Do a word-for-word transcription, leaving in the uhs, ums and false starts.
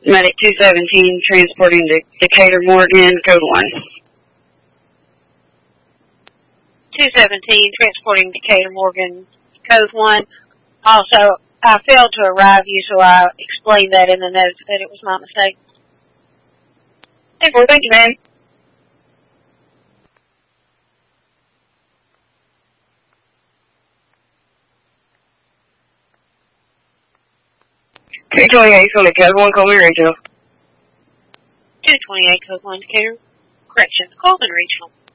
Medic two seventeen, transporting to Decatur Morgan, code one. two seventeen, transporting Decatur Morgan, code one. Also, I failed to arrive you, so I explained that in the notes that it was my mistake. Hey, well, thank you, man. two twenty-eight, so code one, call me Rachel. two twenty-eight, code one, Decatur. Correction, call me Rachel.